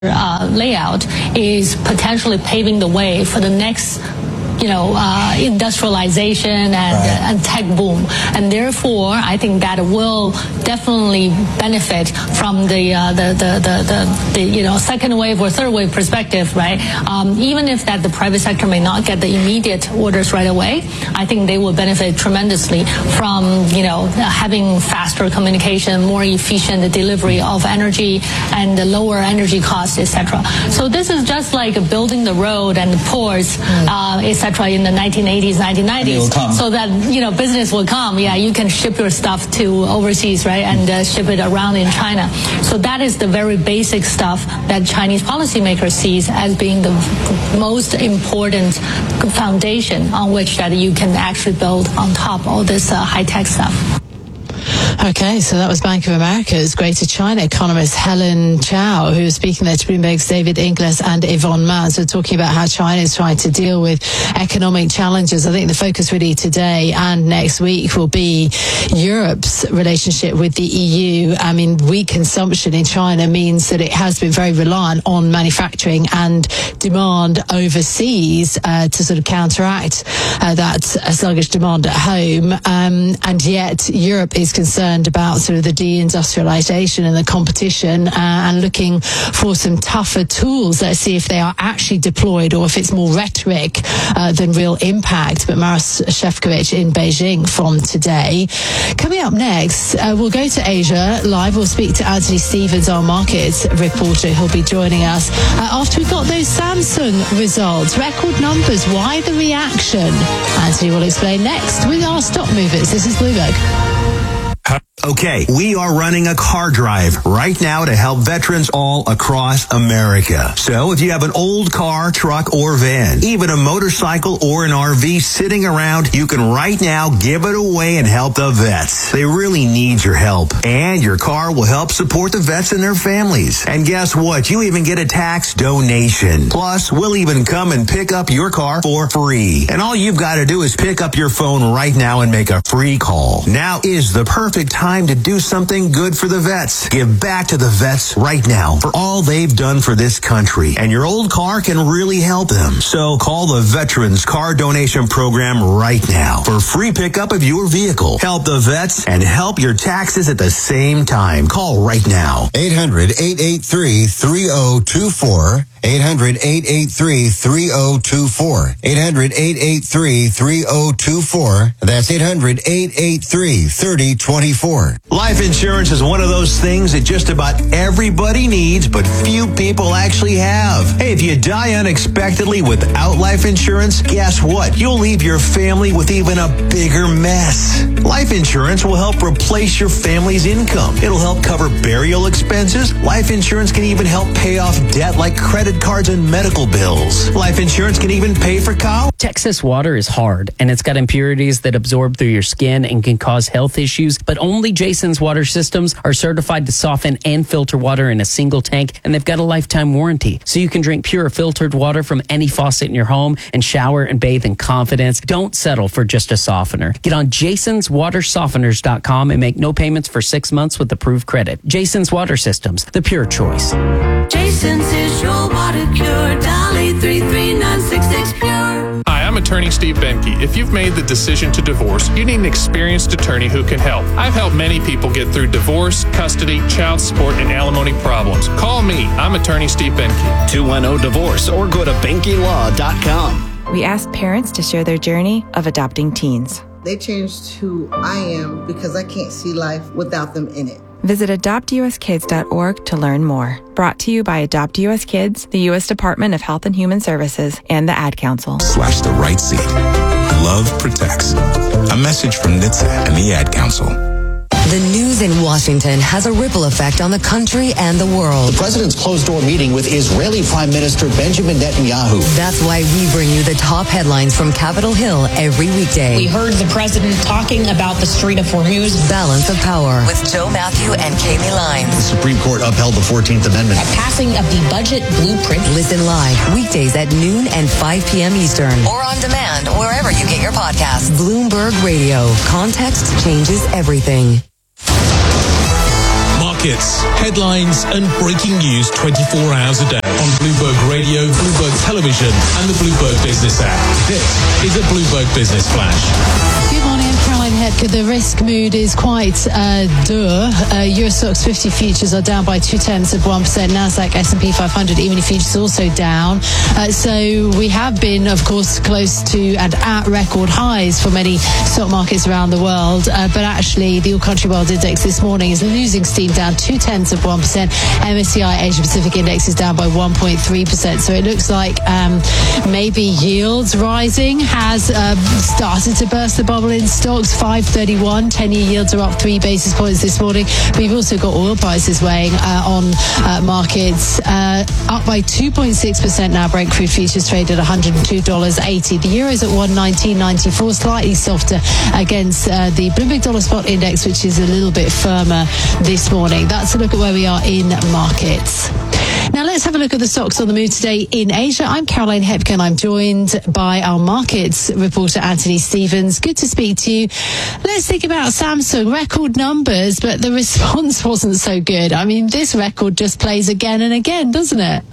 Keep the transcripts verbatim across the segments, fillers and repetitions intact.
uh, layout is potentially paving the way for the next you know, uh, industrialization and, right. uh, and tech boom. And therefore, I think that will definitely benefit from the, uh, the, the, the, the, the, you know, second wave or third wave perspective, right? Um, even if that the private sector may not get the immediate orders right away, I think they will benefit tremendously from, you know, having faster communication, more efficient delivery of energy and the lower energy costs, et cetera. So this is just like building the road and the ports, mm. uh, et cetera in the nineteen eighties, nineteen nineties, so that, you know, business will come. Yeah, you can ship your stuff to overseas, right, and uh, ship it around in China. So that is the very basic stuff that Chinese policymakers sees as being the most important foundation on which that you can actually build on top all this uh, high-tech stuff. Okay, so that was Bank of America's Greater China economist Helen Chow, who was speaking there to Bloomberg's David Inglis and Yvonne Ma. So talking about how China is trying to deal with economic challenges. I think the focus really today and next week will be Europe's relationship with the E U. I mean, weak consumption in China means that it has been very reliant on manufacturing and demand overseas uh, to sort of counteract uh, that sluggish demand at home. Um, and yet Europe is concerned about sort of the deindustrialization and the competition uh, and looking for some tougher tools. Let's see if they are actually deployed or if it's more rhetoric uh, than real impact. But Maros Shefcovic in Beijing from today. Coming up next, uh, we'll go to Asia live. We'll speak to Anthony Stevens, our markets reporter. He'll be joining us uh, after we've got those Samsung results. Record numbers. Why the reaction? Anthony will explain next with our stock movers. This is Bloomberg. Okay, we are running a car drive right now to help veterans all across America. So if you have an old car, truck, or van, even a motorcycle or an R V sitting around, you can right now give it away and help the vets. They really need your help. And your car will help support the vets and their families. And guess what? You even get a tax donation. Plus, we'll even come and pick up your car for free. And all you've got to do is pick up your phone right now and make a free call. Now is the perfect time to do something good for the vets. Give back to the vets right now for all they've done for this country. And your old car can really help them. So call the Veterans Car Donation Program right now for free pickup of your vehicle. Help the vets and help your taxes at the same time. Call right now. eight hundred, eight eight three, three oh two four. eight hundred, eight eight three, three oh two four. eight hundred, eight eight three, three oh two four. That's eight hundred, eight eight three, three oh two four. Life insurance is one of those things that just about everybody needs, but few people actually have. Hey, if you die unexpectedly without life insurance, guess what? You'll leave your family with even a bigger mess. Life insurance will help replace your family's income. It'll help cover burial expenses. Life insurance can even help pay off debt like credit cards and medical bills. Life insurance can even pay for college. Texas water is hard, and it's got impurities that absorb through your skin and can cause health issues, but only Jason's water systems are certified to soften and filter water in a single tank, and they've got a lifetime warranty. So you can drink pure filtered water from any faucet in your home and shower and bathe in confidence. Don't settle for just a softener. Get on jasons water softeners dot com and make no payments for six months with approved credit. Jason's Water Systems, the pure choice. Jason's is your water cure. Dial eight three three, nine six six, pure. Hi, I'm attorney Steve Benke. If you've made the decision to divorce, you need an experienced attorney who can help. I've helped many people get through divorce, custody, child support, and alimony problems. Call me. I'm attorney Steve Benke. two one zero divorce or go to benke law dot com. We asked parents to share their journey of adopting teens. They changed who I am because I can't see life without them in it. Visit adopt u s kids dot org to learn more. Brought to you by Adopt U S Kids, the U S Department of Health and Human Services, and the Ad Council. Slash the right seat. Love protects. A message from N H T S A and the Ad Council. The news in Washington has a ripple effect on the country and the world. The president's closed-door meeting with Israeli Prime Minister Benjamin Netanyahu. That's why we bring you the top headlines from Capitol Hill every weekday. We heard the president talking about the Strait of Hormuz. Balance of Power with Joe Matthew and Kaylee Lyons. The Supreme Court upheld the fourteenth Amendment. A passing of the budget blueprint. Listen live weekdays at noon and five p.m. Eastern. Or on demand wherever you get your podcasts. Bloomberg Radio. Context changes everything. markets, headlines and breaking news twenty-four hours a day on Bloomberg Radio, Bloomberg Television and the Bloomberg Business app. This is a Bloomberg Business Flash. Good morning, I'm Caroline Hepker. The risk mood is quite uh, dur. Uh, Euro Stoxx fifty futures are down by two tenths of one percent. Nasdaq, S and P five hundred E-mini futures also down. Uh, so we have been, of course, close to and at record highs for many stock markets around the world. Uh, but actually, the All Country World Index this morning is losing steam, down two tenths of one percent. M S C I Asia Pacific Index is down by one point three percent. So it looks like um, maybe yields rising has uh, started to burst the bubble in stocks. five thirty-one, ten-year yields are up three basis points this morning. We've also got oil prices weighing uh, on uh, markets, uh, up by two point six percent now. Brent crude futures trade at one hundred two dollars eighty. The euro's at one nineteen ninety-four, slightly softer against uh, the Bloomberg Dollar Spot Index, which is a little bit firmer this morning. That's a look at where we are in markets. Now let's have a look at the stocks on the move today in Asia. I'm Caroline Hepker and I'm joined by our markets reporter Anthony Stevens. Good to speak to you. Let's think about Samsung. Record numbers, but the response wasn't so good. I mean, this record just plays again and again, doesn't it?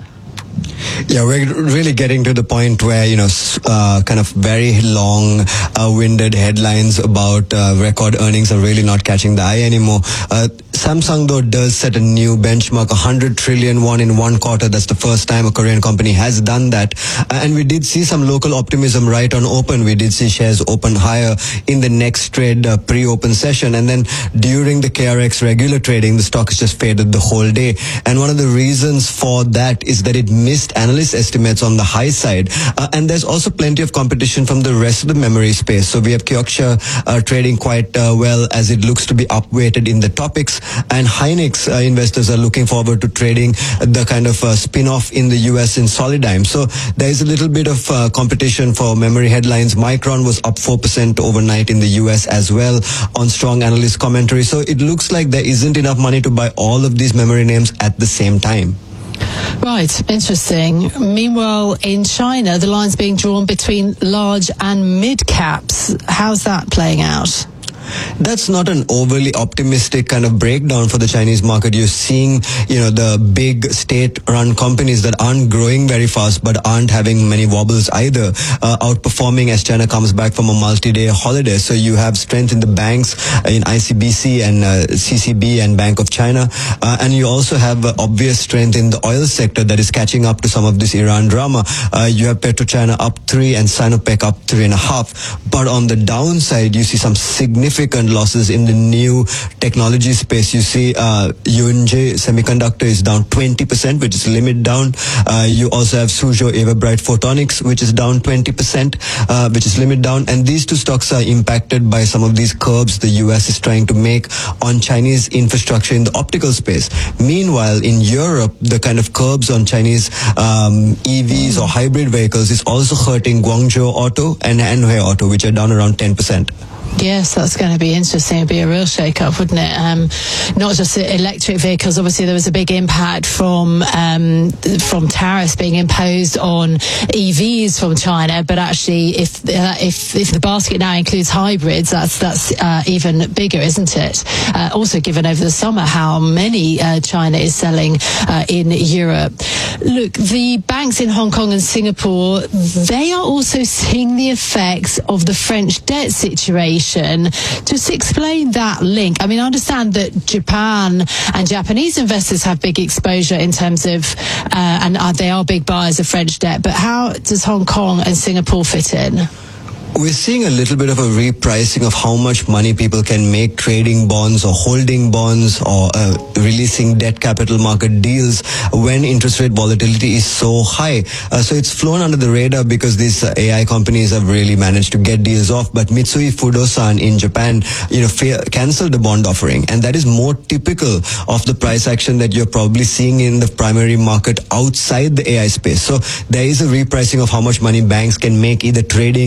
Yeah, we're really getting to the point where, you know, uh, kind of very long, uh, winded headlines about uh, record earnings are really not catching the eye anymore. Uh, Samsung, though, does set a new benchmark, one hundred trillion won in one quarter. That's the first time a Korean company has done that. Uh, and we did see some local optimism right on open. We did see shares open higher in the next trade uh, pre-open session. And then during the K R X regular trading, the stock has just faded the whole day. And one of the reasons for that is that it missed analyst estimates on the high side. Uh, and there's also plenty of competition from the rest of the memory space. So we have Kioxia uh, trading quite uh, well as it looks to be upweighted in the topics. And Hynix uh, investors are looking forward to trading the kind of uh, spin-off in the U S in Solidigm. So there is a little bit of uh, competition for memory headlines. Micron was up four percent overnight in the U S as well on strong analyst commentary. So it looks like there isn't enough money to buy all of these memory names at the same time. Right, interesting. Meanwhile, in China, the line's being drawn between large and mid caps. How's that playing out? That's not an overly optimistic kind of breakdown for the Chinese market. You're seeing, you know, the big state-run companies that aren't growing very fast but aren't having many wobbles either, uh, outperforming as China comes back from a multi-day holiday. So you have strength in the banks, uh, in I C B C and uh, C C B and Bank of China. Uh, and you also have uh, obvious strength in the oil sector that is catching up to some of this Iran drama. Uh, you have PetroChina up three and Sinopec up three and a half. But on the downside, you see some significant Significant losses in the new technology space. You see uh, Yunji Semiconductor is down twenty percent, which is limit down. Uh, you also have Suzhou Everbright Photonics, which is down twenty percent, uh, which is limit down. And these two stocks are impacted by some of these curbs the U S is trying to make on Chinese infrastructure in the optical space. Meanwhile, in Europe, the kind of curbs on Chinese um, E Vs or hybrid vehicles is also hurting Guangzhou Auto and Anhui Auto, which are down around ten percent. Yes, that's going to be interesting. It'd be a real shake-up, wouldn't it? Um, not just electric vehicles. Obviously, there was a big impact from um, from tariffs being imposed on E Vs from China. But actually, if uh, if if the basket now includes hybrids, that's that's uh, even bigger, isn't it? Uh, also, given over the summer how many uh, China is selling uh, in Europe. Look, the banks in Hong Kong and Singapore, they are also seeing the effects of the French debt situation. Just explain that link. I mean, I understand that Japan and Japanese investors have big exposure in terms of, uh, and uh, they are big buyers of French debt, but how does Hong Kong and Singapore fit in? We're seeing a little bit of a repricing of how much money people can make trading bonds or holding bonds or uh, releasing debt capital market deals when interest rate volatility is so high. Uh, so it's flown under the radar because these uh, A I companies have really managed to get deals off. But Mitsui Fudosan in Japan, you know, fa- canceled the bond offering. And that is more typical of the price action that you're probably seeing in the primary market outside the A I space. So there is a repricing of how much money banks can make either trading or issuing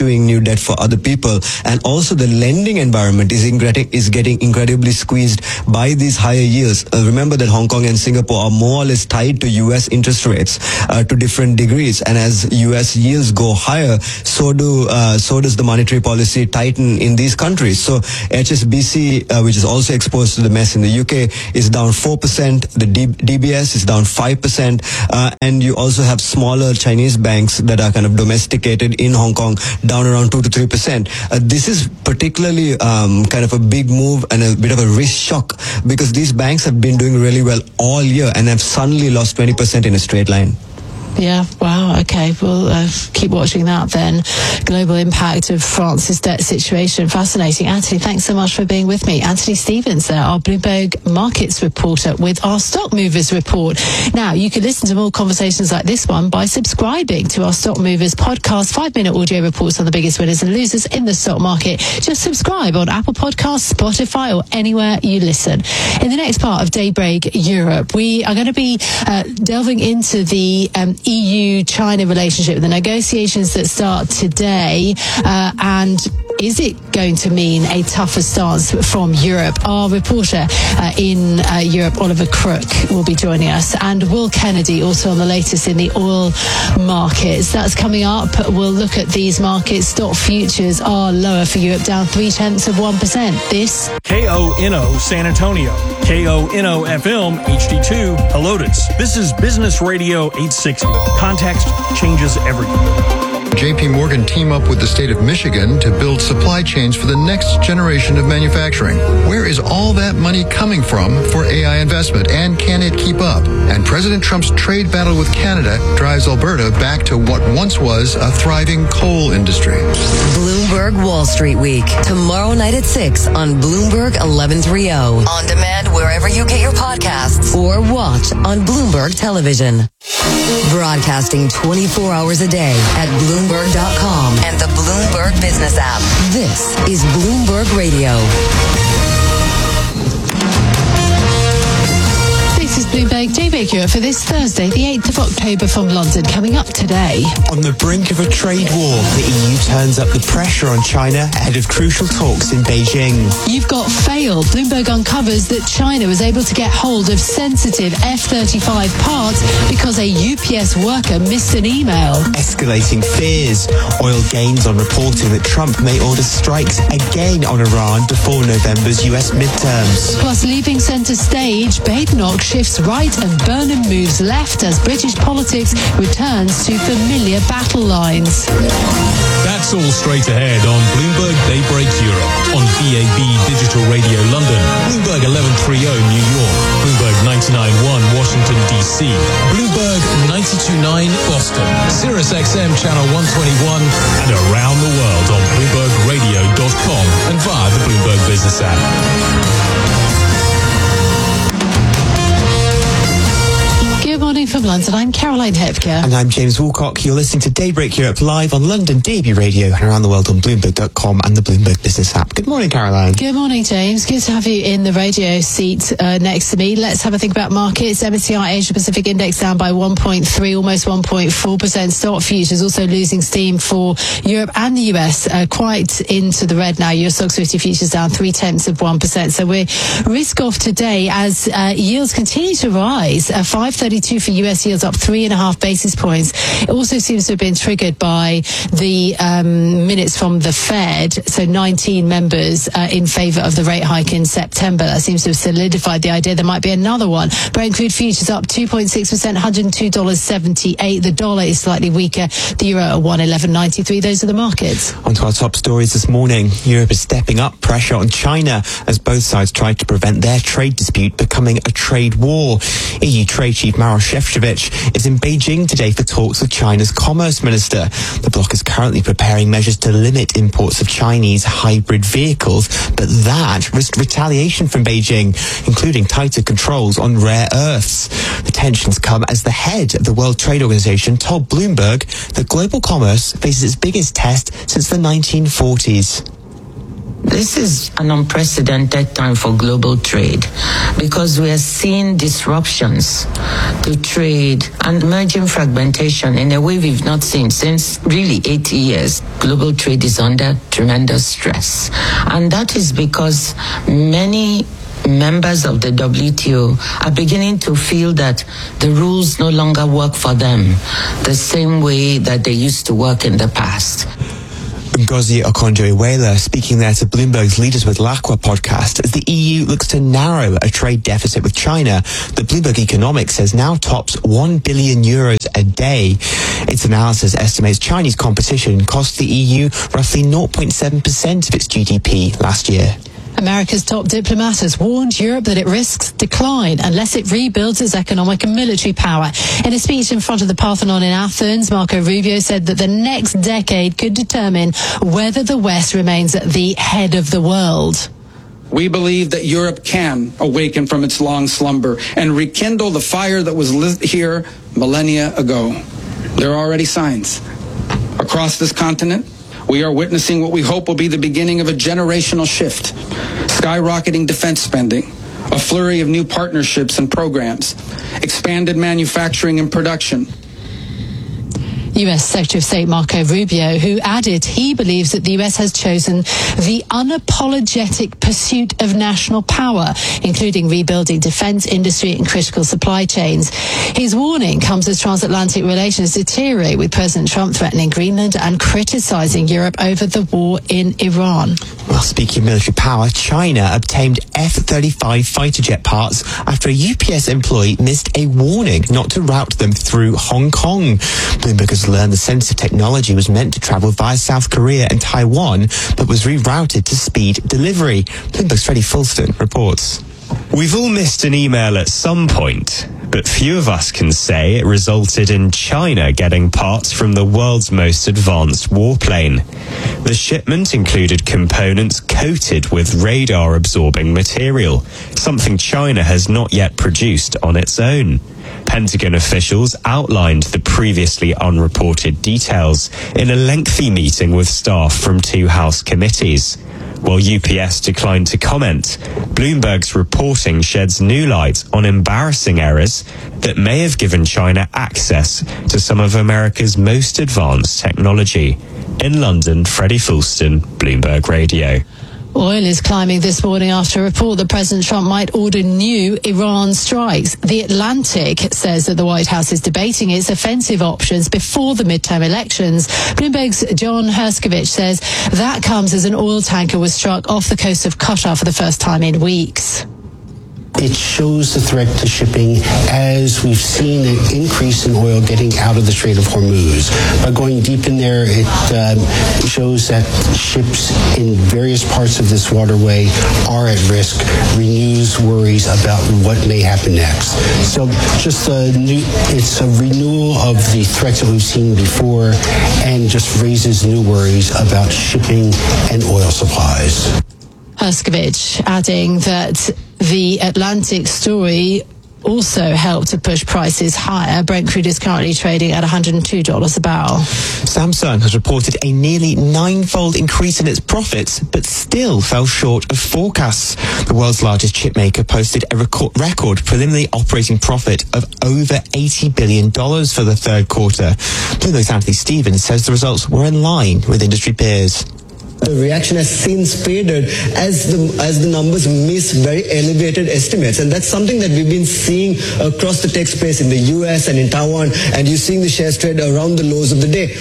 issuing new debt for other people. And also the lending environment is, ingre- is getting incredibly squeezed by these higher yields. Uh, remember that Hong Kong and Singapore are more or less tied to U S interest rates uh, to different degrees. And as U S yields go higher, so do uh, so does the monetary policy tighten in these countries. So H S B C, uh, which is also exposed to the mess in the U K, is down four percent. The D- DBS is down five percent. Uh, and you also have smaller Chinese banks that are kind of domesticated in Hong Kong, down around two to three percent. Uh, this is particularly um, kind of a big move and a bit of a risk shock, because these banks have been doing really well all year and have suddenly lost twenty percent in a straight line. Yeah, wow, okay. We'll uh, keep watching that then. Global impact of France's debt situation. Fascinating. Anthony, thanks so much for being with me. Anthony Stevens there, our Bloomberg Markets reporter, with our Stock Movers report. Now, you can listen to more conversations like this one by subscribing to our Stock Movers podcast, five-minute audio reports on the biggest winners and losers in the stock market. Just subscribe on Apple Podcasts, Spotify, or anywhere you listen. In the next part of Daybreak Europe, we are going to be uh, delving into the um, E U-China relationship, the negotiations that start today, uh, and is it going to mean a tougher stance from Europe? Our reporter uh, in uh, Europe, Oliver Crook, will be joining us, and Will Kennedy also on the latest in the oil markets. That's coming up. We'll look at these markets. Stock futures are lower for Europe, down three tenths of one percent. This K O N O San Antonio, K O N O F M H D two Helotes. This is Business Radio eight sixty. Context changes everything. J P Morgan team up with the state of Michigan to build supply chains for the next generation of manufacturing. Where is all that money coming from for A I investment, and can it keep up? And President Trump's trade battle with Canada drives Alberta back to what once was a thriving coal industry. Bloomberg Wall Street Week, tomorrow night at six on Bloomberg eleven thirty. On demand wherever you get your podcasts, or watch on Bloomberg Television. Broadcasting twenty-four hours a day at Bloomberg dot com and the Bloomberg Business app. This is Bloomberg Radio. This is Bloomberg Daybreak Europe for this Thursday, the eighth of October from London. Coming up today. On the brink of a trade war, the E U turns up the pressure on China ahead of crucial talks in Beijing. You've got failed. Bloomberg uncovers that China was able to get hold of sensitive F thirty-five parts because a U P S worker missed an email. Escalating fears. Oil gains on reporting that Trump may order strikes again on Iran before November's U S midterms. Plus, leaving centre stage, Badenoch shifts right and Burnham moves left as British politics returns to familiar battle lines. That's all straight ahead on Bloomberg Daybreak Europe, on B A B Digital Radio London, Bloomberg eleven thirty New York, Bloomberg ninety-nine point one Washington D C, Bloomberg ninety-two point nine Boston, Sirius X M Channel one twenty-one, and around the world on Bloomberg Radio dot com and via the Bloomberg Business app. Good morning from London. I'm Caroline Hepker. And I'm James Woolcock. You're listening to Daybreak Europe live on London D A B Radio and around the world on Bloomberg dot com and the Bloomberg Business app. Good morning, Caroline. Good morning, James. Good to have you in the radio seat uh, next to me. Let's have a think about markets. M S C I Asia Pacific Index down by one point three, almost one point four percent. Stock futures also losing steam for Europe and the U S, uh, quite into the red now. Your Stoxx fifty futures down three tenths of one percent. So we're risk off today as uh, yields continue to rise. Uh, five thirty-two for U S yields up three and a half basis points. It also seems to have been triggered by the um, minutes from the Fed. So nineteen members uh, in favour of the rate hike in September. That seems to have solidified the idea there might be another one. Brent crude futures up two point six percent, one hundred two dollars seventy-eight. The dollar is slightly weaker. The euro at one eleven ninety-three. Those are the markets. On to our top stories this morning. Europe is stepping up pressure on China as both sides try to prevent their trade dispute becoming a trade war. E U Trade Chief Maroš Šefčovič is in Beijing today for talks with China's Commerce Minister. The bloc is currently preparing measures to limit imports of Chinese hybrid vehicles, but that risked retaliation from Beijing, including tighter controls on rare earths. The tensions come as the head of the World Trade Organization told Bloomberg that global commerce faces its biggest test since the nineteen forties. This is an unprecedented time for global trade because we are seeing disruptions to trade and emerging fragmentation in a way we've not seen since really eighty years. Global trade is under tremendous stress. And that is because many members of the W T O are beginning to feel that the rules no longer work for them the same way that they used to work in the past. Ngozi Okonjo-Iweala speaking there to Bloomberg's Leaders with L'Aqua podcast as the E U looks to narrow a trade deficit with China that Bloomberg Economics says now tops one billion euros a day. Its analysis estimates Chinese competition cost the E U roughly zero point seven percent of its G D P last year. America's top diplomat has warned Europe that it risks decline unless it rebuilds its economic and military power. In a speech in front of the Parthenon in Athens, Marco Rubio said that the next decade could determine whether the West remains at the head of the world. We believe that Europe can awaken from its long slumber and rekindle the fire that was lit here millennia ago. There are already signs. Across this continent, we are witnessing what we hope will be the beginning of a generational shift. Skyrocketing defense spending, a flurry of new partnerships and programs, expanded manufacturing and production. U S Secretary of State Marco Rubio, who added he believes that the U S has chosen the unapologetic pursuit of national power, including rebuilding defense industry and critical supply chains. His warning comes as transatlantic relations deteriorate, with President Trump threatening Greenland and criticizing Europe over the war in Iran. Well, speaking of military power, China obtained F thirty-five fighter jet parts after a U P S employee missed a warning not to route them through Hong Kong. Bloomberg has learned the sensitive technology was meant to travel via South Korea and Taiwan, but was rerouted to speed delivery. Bloomberg's Freddie Fulston reports. We've all missed an email at some point, but few of us can say it resulted in China getting parts from the world's most advanced warplane. The shipment included components coated with radar-absorbing material, something China has not yet produced on its own. Pentagon officials outlined the previously unreported details in a lengthy meeting with staff from two House committees. While U P S declined to comment, Bloomberg's reporting sheds new light on embarrassing errors that may have given China access to some of America's most advanced technology. In London, Freddie Fulston, Bloomberg Radio. Oil is climbing this morning after a report that President Trump might order new Iran strikes. The Atlantic says that the White House is debating its offensive options before the midterm elections. Bloomberg's John Herskovich says that comes as an oil tanker was struck off the coast of Qatar for the first time in weeks. It shows the threat to shipping as we've seen an increase in oil getting out of the Strait of Hormuz. By going deep in there, it um, shows that ships in various parts of this waterway are at risk, renews worries about what may happen next. So just a new, it's a renewal of the threats that we've seen before and just raises new worries about shipping and oil supplies. Herskovich adding that the Atlantic story also helped to push prices higher. Brent crude is currently trading at one hundred two dollars a barrel. Samsung has reported a nearly ninefold increase in its profits, but still fell short of forecasts. The world's largest chip maker posted a record, record preliminary operating profit of over eighty billion dollars for the third quarter. Bloomberg's Anthony Stevens says the results were in line with industry peers. The reaction has since faded as the as the numbers miss very elevated estimates, and that's something that we've been seeing across the tech space in the U S and in Taiwan, and you're seeing the shares trade around the lows of the day.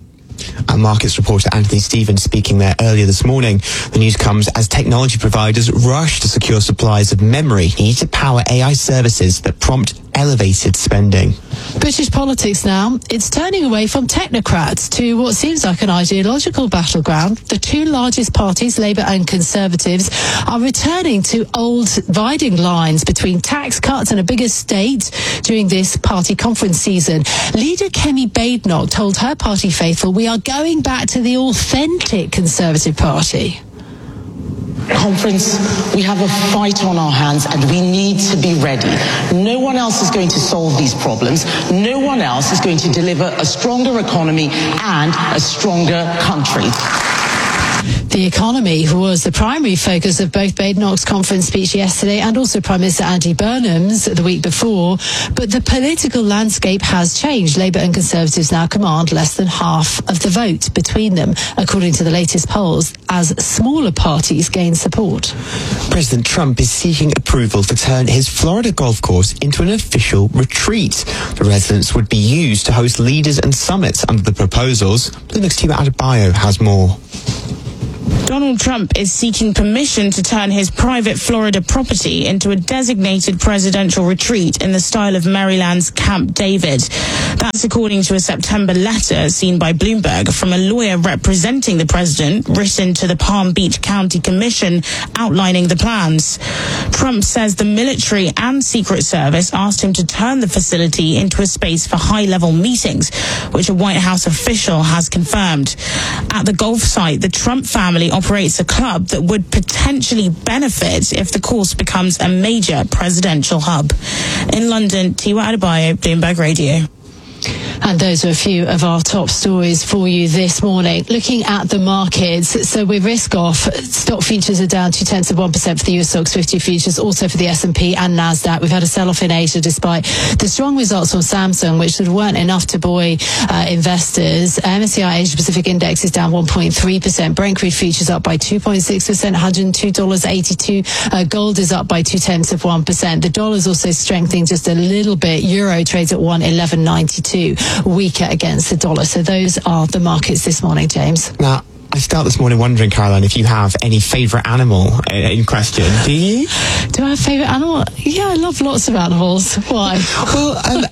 Our markets reporter Anthony Stevens speaking there earlier this morning. The news comes as technology providers rush to secure supplies of memory needed to power A I services that prompt elevated spending. British politics now. It's turning away from technocrats to what seems like an ideological battleground. The two largest parties, Labour and Conservatives, are returning to old dividing lines between tax cuts and a bigger state during this party conference season. Leader Kemi Badenoch told her party faithful, "We are going back to the authentic Conservative Party." Conference, we have a fight on our hands and we need to be ready. No one else is going to solve these problems. No one else is going to deliver a stronger economy and a stronger country. The economy was the primary focus of both Badenoch's conference speech yesterday and also Prime Minister Andy Burnham's the week before. But the political landscape has changed. Labour and Conservatives now command less than half of the vote between them, according to the latest polls, as smaller parties gain support. President Trump is seeking approval to turn his Florida golf course into an official retreat. The residence would be used to host leaders and summits under the proposals. Bloomberg's Tia Adebayo has more. Donald Trump is seeking permission to turn his private Florida property into a designated presidential retreat in the style of Maryland's Camp David. That's according to a September letter seen by Bloomberg from a lawyer representing the president, written to the Palm Beach County Commission outlining the plans. Trump says the military and Secret Service asked him to turn the facility into a space for high-level meetings, which a White House official has confirmed. At the golf site, the Trump family operates a club that would potentially benefit if the course becomes a major presidential hub. In London, Tia Adebayo, Bloomberg Radio. And those are a few of our top stories for you this morning. Looking at the markets, so we're risk off. Stock futures are down two tenths of one percent for the U S Stocks fifty futures, also for the S and P and NASDAQ. We've had a sell-off in Asia despite the strong results from Samsung, which sort of weren't enough to buoy uh, investors. M S C I Asia Pacific Index is down one point three percent. Brent crude futures up by two point six percent, one hundred two dollars and eighty-two cents. Uh, gold is up by two tenths of one percent. The dollar's also strengthening just a little bit. Euro trades at one eleven ninety-two. Weaker against the dollar. So those are the markets this morning, James. Now, I start this morning wondering, Caroline, if you have any favourite animal in question. Do you? Do I have favourite animal? Yeah, I love lots of animals. Why? Well, um,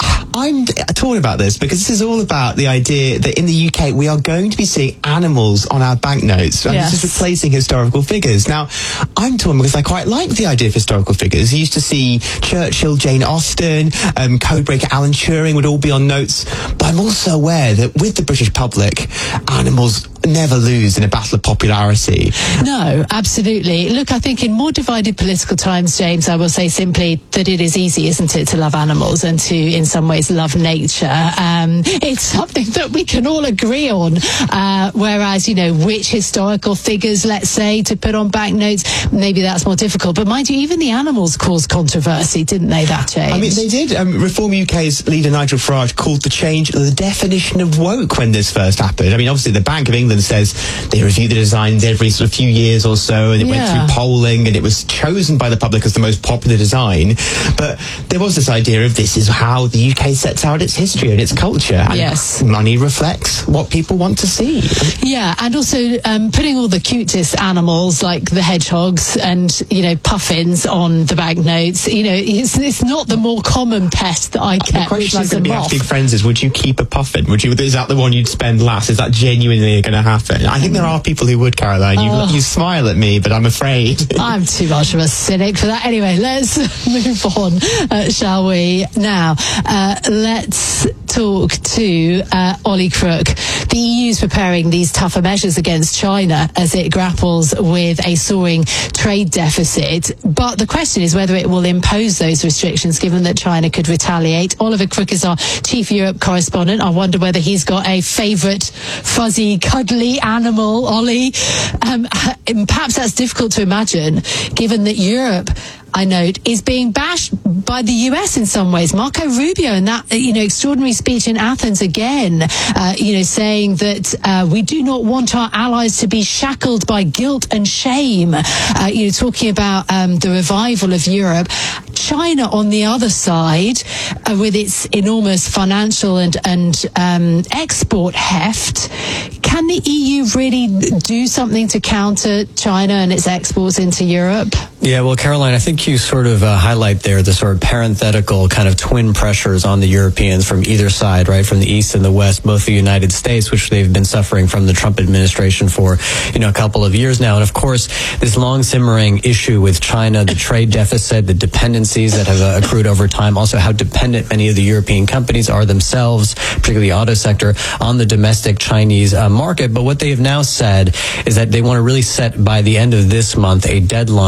I'm talking about this because this is all about the idea that in the U K we are going to be seeing animals on our banknotes. And yes. This is replacing historical figures. Now, I'm talking because I quite like the idea of historical figures. You used to see Churchill, Jane Austen, um, Codebreaker Alan Turing would all be on notes. But I'm also aware that with the British public, animals never lose in a battle of popularity. No, absolutely. Look, I think in more divided political times, James, I will say simply that it is easy, isn't it, to love animals and to, in some ways, love nature. Um, it's something that we can all agree on. Uh, whereas, you know, which historical figures, let's say, to put on banknotes, maybe that's more difficult. But mind you, even the animals caused controversy, didn't they, that change? I mean, they did. Um, Reform U K's leader, Nigel Farage, called the change the definition of woke when this first happened. I mean, obviously, the Bank of England says they review the designs every sort of few years or so, and it yeah. went through polling, and it was chosen by the public as the most popular design. But there was this idea of this is how the U K sets out its history and its culture. And yes. money reflects what people want to see. Yeah, and also um, putting all the cutest animals like the hedgehogs and, you know, puffins on the banknotes. You know, it's, it's not the more common pest that I get, the question which is I'm a going to be moth. asking friends is, would you keep a puffin? Would you? Is that the one you'd spend last? Is that genuinely going to happen? I think there are people who would, Caroline. You, oh. you smile at me, but I'm afraid. I'm too much of a cynic for that. Anyway, let's move on, uh, shall we? Now, uh, let's talk to uh, Ollie Crook. The E U is preparing these tougher measures against China as it grapples with a soaring trade deficit. But the question is whether it will impose those restrictions, given that China could retaliate. Oliver Crook is our chief Europe correspondent. I wonder whether he's got a favourite fuzzy, cuddly animal, Ollie. Um, perhaps that's difficult to imagine, given that Europe, I note, is being bashed by the U S in some ways. Marco Rubio in that, you know, extraordinary speech in Athens again, uh, you know, saying that uh, we do not want our allies to be shackled by guilt and shame. Uh, you know, talking about um, the revival of Europe. China on the other side, uh, with its enormous financial and, and um, export heft, can the E U really do something to counter China and its exports into Europe? Yeah, well, Caroline, I think you sort of uh, highlight there the sort of parenthetical kind of twin pressures on the Europeans from either side, right, from the East and the West, both the United States, which they've been suffering from the Trump administration for, you know, a couple of years now. And of course, this long simmering issue with China, the trade deficit, the dependencies that have uh, accrued over time, also how dependent many of the European companies are themselves, particularly the auto sector, on the domestic Chinese uh, market. But what they have now said is that they want to really set by the end of this month a deadline to try to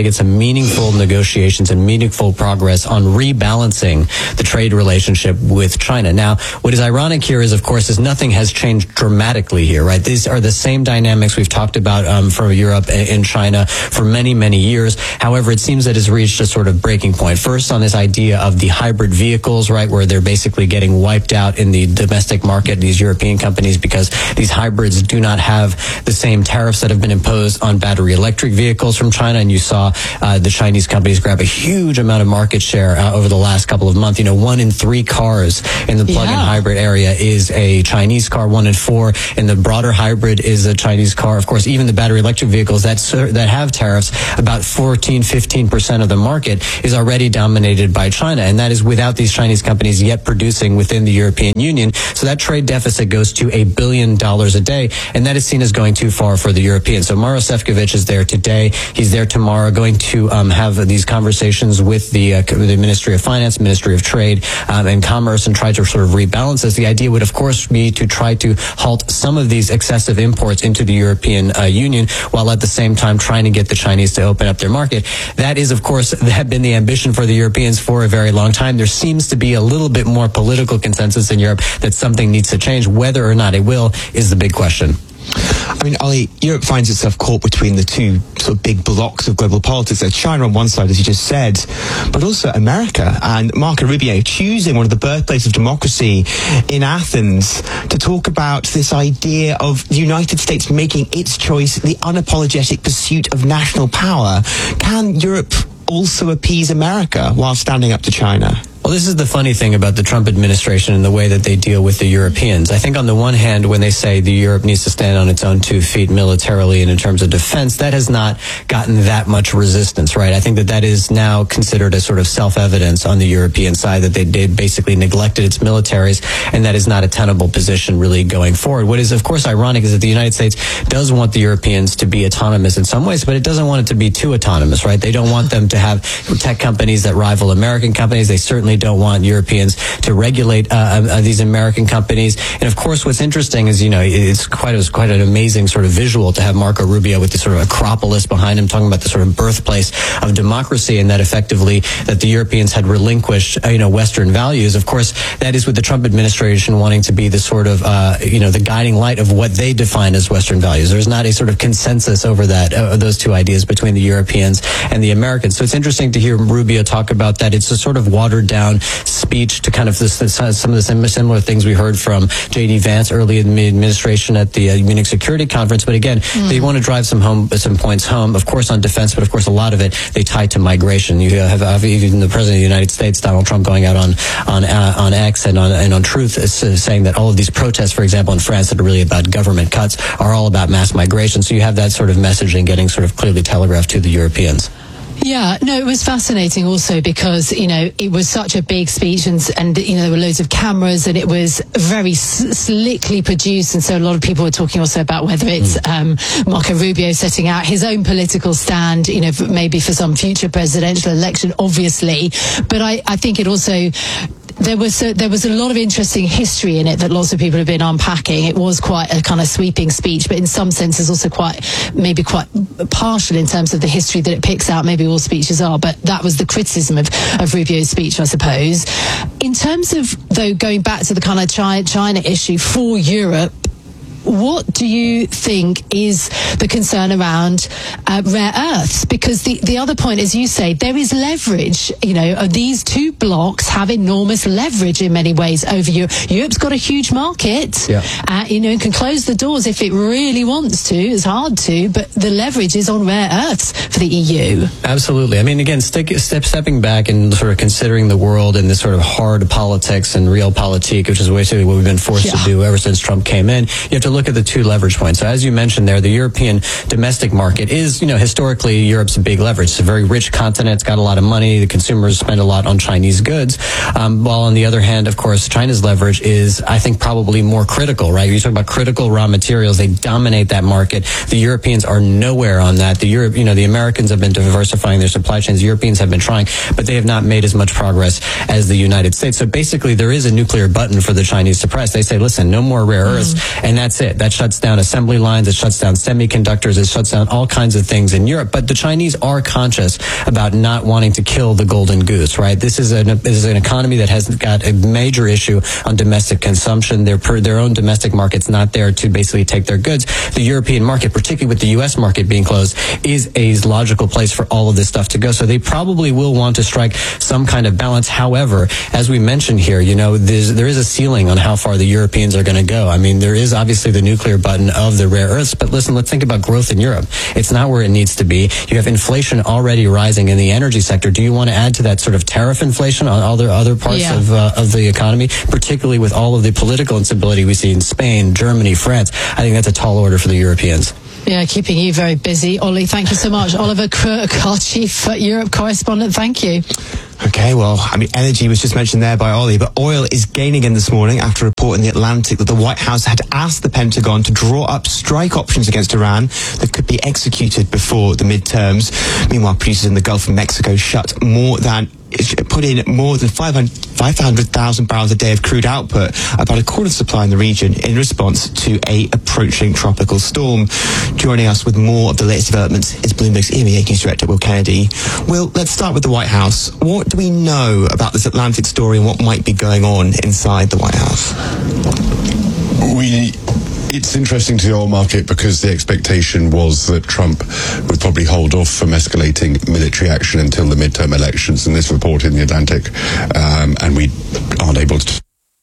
to get some meaningful negotiations and meaningful progress on rebalancing the trade relationship with China. Now, what is ironic here is, of course, is nothing has changed dramatically here, right? These are the same dynamics we've talked about um, for Europe and China for many, many years. However, it seems that it's reached a sort of breaking point. First, on this idea of the hybrid vehicles, right, where they're basically getting wiped out in the domestic market, these European companies, because these hybrids do not have the same tariffs that have been imposed on battery electric vehicles from China. And you saw uh, the Chinese companies grab a huge amount of market share uh, over the last couple of months. You know, one in three cars in the plug-in yeah. hybrid area is a Chinese car. One in four in the broader hybrid is a Chinese car. Of course, even the battery electric vehicles that that have tariffs, about fourteen, fifteen percent of the market is already dominated by China. And that is without these Chinese companies yet producing within the European Union. So that trade deficit goes to a billion dollars a day. And that is seen as going too far for the Europeans. So Maros Sefcovic is there today. He's there tomorrow, going to um, have these conversations with the, uh, the Ministry of Finance, Ministry of Trade um, and Commerce, and try to sort of rebalance this. The idea would, of course, be to try to halt some of these excessive imports into the European uh, Union, while at the same time trying to get the Chinese to open up their market. That is, of course, that had been the ambition for the Europeans for a very long time. There seems to be a little bit more political consensus in Europe that something needs to change. Whether or not it will is the big question. I mean, Ollie, Europe finds itself caught between the two sort of big blocks of global politics. There's China on one side, as you just said, but also America. And Marco Rubio choosing one of the birthplaces of democracy in Athens to talk about this idea of the United States making its choice, the unapologetic pursuit of national power. Can Europe also appease America while standing up to China? Well, this is the funny thing about the Trump administration and the way that they deal with the Europeans. I think on the one hand, when they say the Europe needs to stand on its own two feet militarily and in terms of defense, that has not gotten that much resistance, right? I think that that is now considered a sort of self-evidence on the European side that they did basically neglected its militaries, and that is not a tenable position really going forward. What is, of course, ironic is that the United States does want the Europeans to be autonomous in some ways, but it doesn't want it to be too autonomous, right? They don't want them to have tech companies that rival American companies. They certainly don't want Europeans to regulate uh, uh, these American companies. And of course, what's interesting is, you know, it's quite, it was quite an amazing sort of visual to have Marco Rubio with the sort of Acropolis behind him, talking about the sort of birthplace of democracy, and that effectively that the Europeans had relinquished, uh, you know, Western values. Of course, that is with the Trump administration wanting to be the sort of, uh, you know, the guiding light of what they define as Western values. There's not a sort of consensus over that, uh, those two ideas between the Europeans and the Americans. So it's interesting to hear Rubio talk about that. It's a sort of watered down speech to kind of this, this, some of the similar things we heard from J D Vance early in the administration at the uh, Munich Security Conference. But again, mm. they want to drive some home, some points home, of course, on defense, but of course, a lot of it they tie to migration. You have, have even the President of the United States, Donald Trump, going out on on uh, on X and on and on Truth, uh, saying that all of these protests, for example, in France, that are really about government cuts, are all about mass migration. So you have that sort of messaging getting sort of clearly telegraphed to the Europeans. Yeah, no, it was fascinating also because, you know, it was such a big speech and, and you know, there were loads of cameras and it was very s- slickly produced. And so a lot of people were talking also about whether it's um, Marco Rubio setting out his own political stand, you know, maybe for some future presidential election, obviously. But I, I think it also... There was a, there was a lot of interesting history in it that lots of people have been unpacking. It was quite a kind of sweeping speech, but in some senses also quite, maybe quite partial in terms of the history that it picks out. Maybe all speeches are, but that was the criticism of, of Rubio's speech, I suppose. In terms of, though, going back to the kind of China, China issue for Europe, what do you think is the concern around uh, rare earths? Because the, the other point, as you say, there is leverage. You know, these two blocks have enormous leverage in many ways over Europe. Europe's got a huge market. Yeah. Uh, you know, and can close the doors if it really wants to. It's hard to, but the leverage is on rare earths for the E U. Absolutely. I mean, again, stick, step, stepping back and sort of considering the world in this sort of hard politics and realpolitik, which is basically what we've been forced yeah. to do ever since Trump came in. You have to look at the two leverage points. So as you mentioned there, the European domestic market is, you know, historically Europe's a big leverage. It's a very rich continent. It's got a lot of money. The consumers spend a lot on Chinese goods. Um, while on the other hand, of course, China's leverage is, I think, probably more critical, right? You talk about critical raw materials. They dominate that market. The Europeans are nowhere on that. The Europe, you know, the Americans have been diversifying their supply chains. The Europeans have been trying, but they have not made as much progress as the United States. So basically, there is a nuclear button for the Chinese to press. They say, listen, no more rare earths, mm. and that's it. it. That shuts down assembly lines. It shuts down semiconductors. It shuts down all kinds of things in Europe. But the Chinese are conscious about not wanting to kill the golden goose, right? This is an, this is an economy that has got a major issue on domestic consumption. Their, per, their own domestic market's not there to basically take their goods. The European market, particularly with the U S market being closed, is a logical place for all of this stuff to go. So they probably will want to strike some kind of balance. However, as we mentioned here, you know, there is a ceiling on how far the Europeans are going to go. I mean, there is obviously the nuclear button of the rare earths, but listen, let's think about growth in Europe. It's not where it needs to be. You have inflation already rising in the energy sector. Do you want to add to that sort of tariff inflation on other other parts yeah. of uh, of the economy, particularly with all of the political instability we see in Spain, Germany, France? I think that's a tall order for the Europeans. Yeah, keeping you very busy. Ollie, thank you so much. Oliver Crook, our chief Europe correspondent, thank you. Okay, well, I mean, energy was just mentioned there by Ollie, but oil is gaining in this morning after a report in The Atlantic that the White House had asked the Pentagon to draw up strike options against Iran that could be executed before the midterms. Meanwhile, producers in the Gulf of Mexico shut more than put in more than five hundred thousand barrels a day of crude output, about a quarter of supply in the region, in response to a approaching tropical storm. Joining us with more of the latest developments is Bloomberg's E M E A News Director, Will Kennedy. Will, let's start with the White House. What do we know about this Atlantic story and what might be going on inside the White House? We... It's interesting to the oil market because the expectation was that Trump would probably hold off from escalating military action until the midterm elections, and this report in The Atlantic, um, and we aren't able to,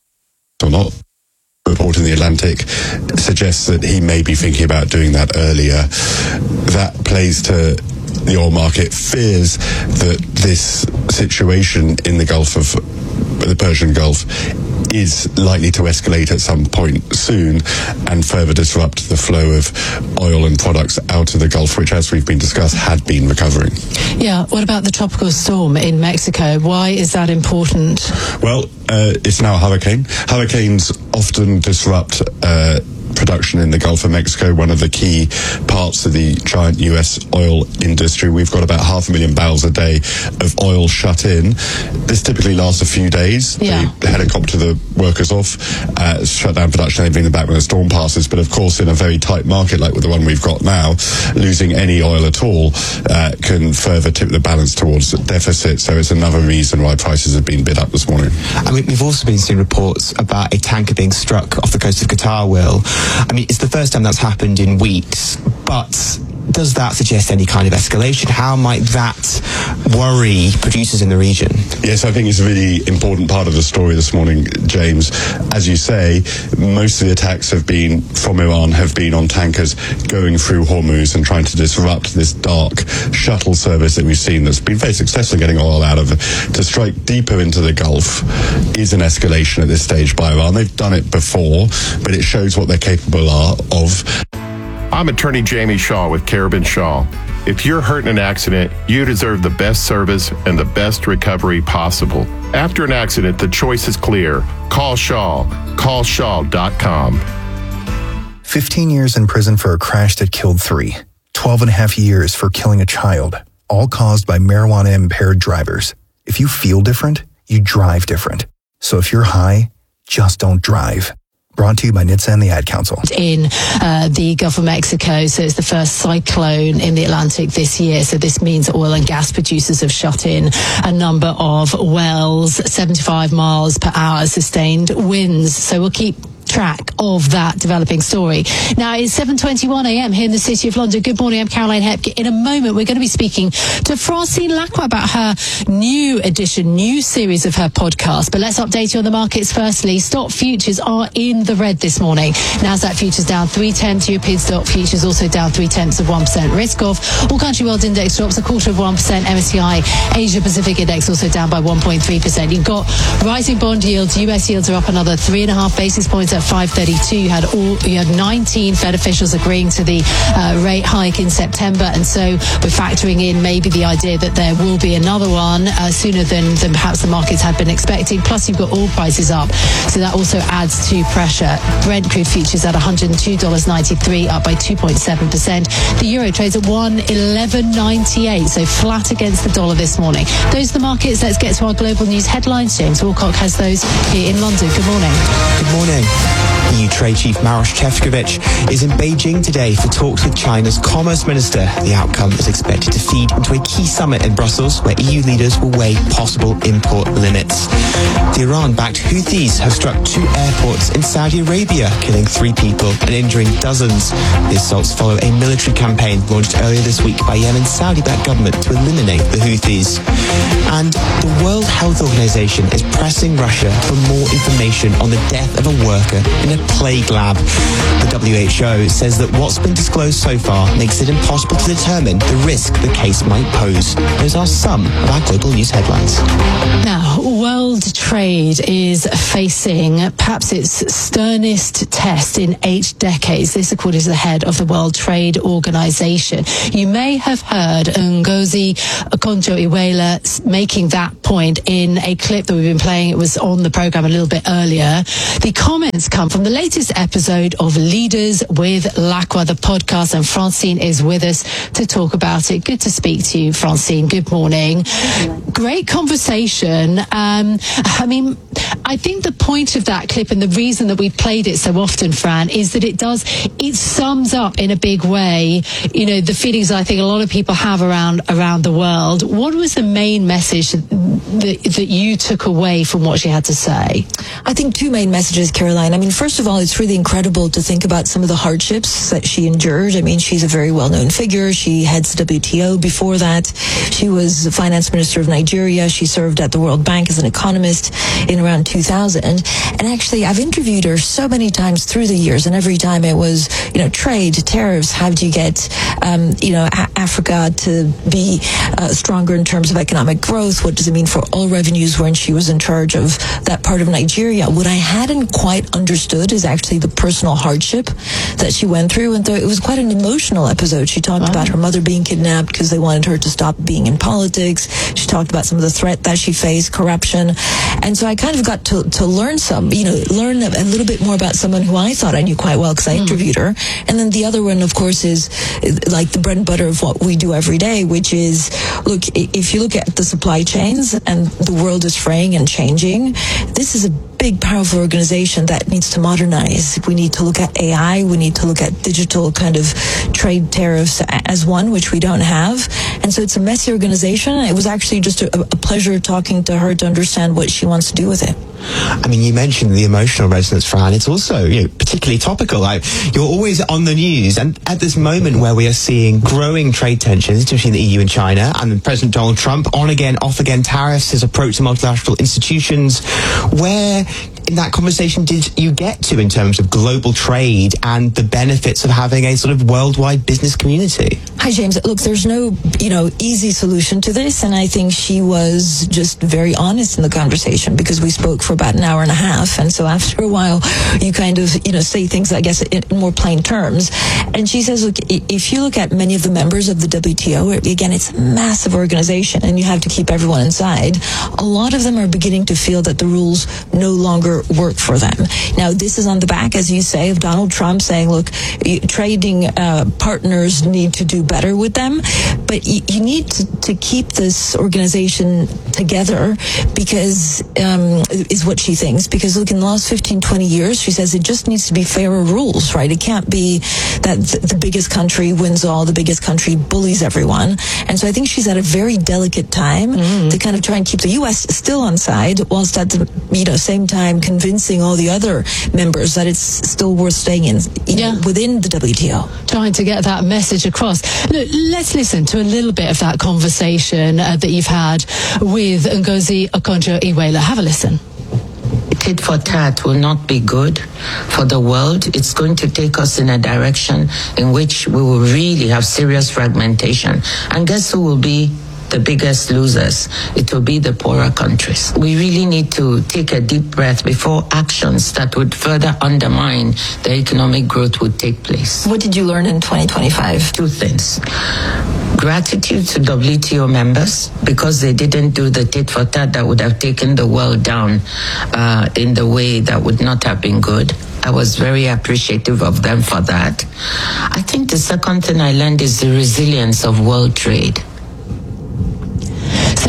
or not, report in The Atlantic suggests that he may be thinking about doing that earlier. That plays to the oil market fears that this situation in the Gulf of the Persian Gulf is likely to escalate at some point soon and further disrupt the flow of oil and products out of the Gulf, which, as we've been discussed, had been recovering. Yeah, what about the tropical storm in Mexico? Why is that important? Well, uh, it's now a hurricane. Hurricanes often disrupt uh, production in the Gulf of Mexico, one of the key parts of the giant U S oil industry. We've got about half a million barrels a day of oil shut in. This typically lasts a few days. Yeah. They helicopter the workers off, uh, shut down production, they bring them back when the storm passes. But of course, in a very tight market like with the one we've got now, losing any oil at all uh, can further tip the balance towards deficit. So it's another reason why prices have been bid up this morning. I mean, we've also been seeing reports about a tanker being struck off the coast of Qatar, Will. I mean, it's the first time that's happened in weeks, but does that suggest any kind of escalation? How might that worry producers in the region? Yes, I think it's a really important part of the story this morning, James. As you say, most of the attacks have been from Iran, have been on tankers going through Hormuz and trying to disrupt this dark shuttle service that we've seen that's been very successful in getting oil out of it. To strike deeper into the Gulf is an escalation at this stage by Iran. They've done it before, but it shows what they're capable are of. I'm attorney Jamie Shaw with Carabin Shaw. If you're hurt in an accident, you deserve the best service and the best recovery possible. After an accident, the choice is clear. Call Shaw. Call shaw dot com. fifteen years in prison for a crash that killed three. twelve and a half years for killing a child, all caused by marijuana-impaired drivers. If you feel different, you drive different. So if you're high, just don't drive. Brought to you by N H T S A and the Ad Council. In uh, the Gulf of Mexico, so it's the first cyclone in the Atlantic this year. So this means oil and gas producers have shut in a number of wells, seventy-five miles per hour sustained winds. So we'll keep track of that developing story. Now it's seven twenty-one a.m. here in the City of London. Good morning, I'm Caroline Hepke. In a moment, we're going to be speaking to Francine Lacqua about her new edition, new series of her podcast. But let's update you on the markets firstly. Stock futures are in the red this morning. Nasdaq futures down three tenths. European stock futures also down three tenths of one percent. Risk off. All country world index drops a quarter of one percent. M S C I Asia Pacific index also down by one point three percent. You've got rising bond yields. U S yields are up another three and a half basis points at five thirty-two. You had all you had nineteen Fed officials agreeing to the uh, rate hike in September, and so we're factoring in maybe the idea that there will be another one uh, sooner than, than perhaps the markets had been expecting. Plus, you've got oil prices up, so that also adds to pressure. Brent crude futures at one hundred two dollars ninety-three, up by two point seven percent. The euro trades at one eleven ninety-eight, so flat against the dollar this morning. Those are the markets. Let's get to our global news headlines. James Wilcock has those here in London. Good morning. Good morning. E U Trade Chief Maroš Šefčovič is in Beijing today for talks with China's Commerce Minister. The outcome is expected to feed into a key summit in Brussels where E U leaders will weigh possible import limits. The Iran-backed Houthis have struck two airports in Saudi Arabia, killing three people and injuring dozens. The assaults follow a military campaign launched earlier this week by Yemen's Saudi-backed government to eliminate the Houthis. And the World Health Organization is pressing Russia for more information on the death of a worker in a plague lab. The W H O says that what's been disclosed so far makes it impossible to determine the risk the case might pose. Those are some of our global news headlines. Now, world trade is facing perhaps its sternest test in eight decades. This, according to the head of the World Trade Organization. You may have heard Ngozi Okonjo-Iweala making that point in a clip that we've been playing. It was on the program a little bit earlier. The comments come from the latest episode of Leaders with Lacqua, the podcast, and Francine is with us to talk about it. Good to speak to you, Francine. Good morning. Great conversation. Um, I mean, I think the point of that clip and the reason that we played it so often, Fran, is that it does, it sums up in a big way, you know, the feelings I think a lot of people have around around the world. What was the main message that, that you took away from what she had to say? I think two main messages, Caroline. I mean, first of all, it's really incredible to think about some of the hardships that she endured. I mean, she's a very well-known figure. She heads the W T O. Before that, she was the finance minister of Nigeria. She served at the World Bank as an economist in around two thousand. And actually, I've interviewed her so many times through the years, and every time it was, you know, trade, tariffs, how do you get, um, you know, a- Africa to be uh, stronger in terms of economic growth? What does it mean for oil revenues when she was in charge of that part of Nigeria? What I hadn't quite understood is actually the personal hardship that she went through. And th- it was quite an emotional episode. She talked wow. about her mother being kidnapped because they wanted her to stop being in politics. She talked about some of the threat that she faced, corruption. And so I kind of got to, to learn some, you know, learn a little bit more about someone who I thought I knew quite well because I mm. interviewed her. And then the other one, of course, is like the bread and butter of what we do every day, which is, look, if you look at the supply chains and the world is fraying and changing, this is a big, powerful organization that needs to modernize. We need to look at A I. We need to look at digital kind of trade tariffs as one, which we don't have. And so it's a messy organization. It was actually just a, a pleasure talking to her to understand what she wants to do with it. I mean, you mentioned the emotional resonance, Fran. It's also, you know, particularly topical. Like, you're always on the news, and at this moment where we are seeing growing trade tensions between the E U and China, and President Donald Trump, on again, off again tariffs, his approach to multilateral institutions, where in that conversation did you get to in terms of global trade and the benefits of having a sort of worldwide business community? Hi, James. Look, there's no, you know, easy solution to this, and I think she was just very honest in the conversation because we spoke for about an hour and a half, and so after a while, you kind of, you know, say things, I guess, in more plain terms. And she says, look, if you look at many of the members of the W T O, again, it's a massive organization, and you have to keep everyone inside. A lot of them are beginning to feel that the rules no longer work for them. Now, this is on the back, as you say, of Donald Trump saying, look, trading uh, partners need to do better with them, but you, you need to, to keep this organization together because um, is what she thinks. Because look, in the last fifteen, twenty years, she says it just needs to be fairer rules, right? It can't be that th- the biggest country wins all, the biggest country bullies everyone. And so I think she's at a very delicate time mm. to kind of try and keep the U S still on side, whilst at the, you know, same time convincing all the other members that it's still worth staying in, you know, yeah. within the W T O. Trying to get that message across. Look, let's listen to a little bit of that conversation uh, that you've had with Ngozi Okonjo-Iweala. Have a listen. Tit for tat will not be good for the world. It's going to take us in a direction in which we will really have serious fragmentation. And guess who will be the biggest losers? It will be the poorer countries. We really need to take a deep breath before actions that would further undermine the economic growth would take place. What did you learn in twenty twenty-five? Two things. Gratitude to W T O members because they didn't do the tit for tat that would have taken the world down uh, in the way that would not have been good. I was very appreciative of them for that. I think the second thing I learned is the resilience of world trade. So